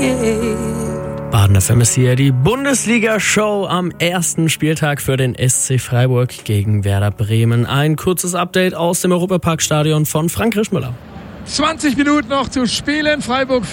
Baden FM ist hier die Bundesliga-Show am ersten Spieltag für den SC Freiburg gegen Werder Bremen. Ein kurzes Update aus dem Europaparkstadion von Frank Rischmüller. 20 Minuten noch zu spielen. Freiburg